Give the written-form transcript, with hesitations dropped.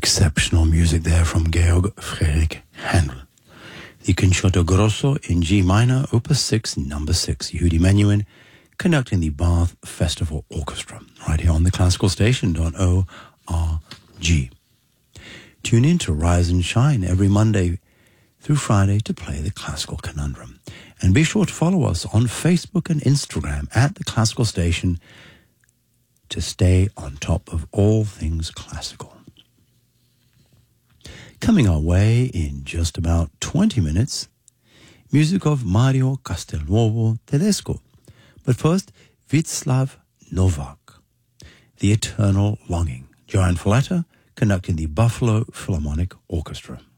Exceptional music there from Georg Friedrich Handel. The Concerto Grosso in G minor, Opus 6, number 6, Yehudi Menuhin, conducting the Bath Festival Orchestra, right here on the Classical Station.org. Tune in to Rise and Shine every Monday through Friday to play the Classical Conundrum. And be sure to follow us on Facebook and Instagram at the Classical Station to stay on top of all things classical. Coming our way in just about 20 minutes, music of Mario Castelnuovo Tedesco. But first, Václav Novak, The Eternal Longing. Joanne Folletta conducting the Buffalo Philharmonic Orchestra.